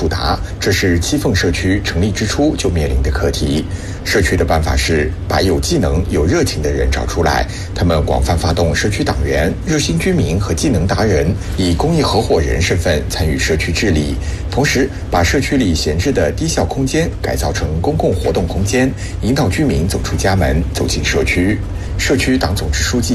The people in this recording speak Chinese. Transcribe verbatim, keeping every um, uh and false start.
触达，这是七凤社区成立之初就面临的课题。社区的办法是把有技能、有热情的人找出来，他们广泛发动社区党员、热心居民和技能达人，以公益合伙人身份参与社区治理，同时把社区里闲置的低效空间改造成公共活动空间，引导居民走出家门，走进社区。社区党总支书记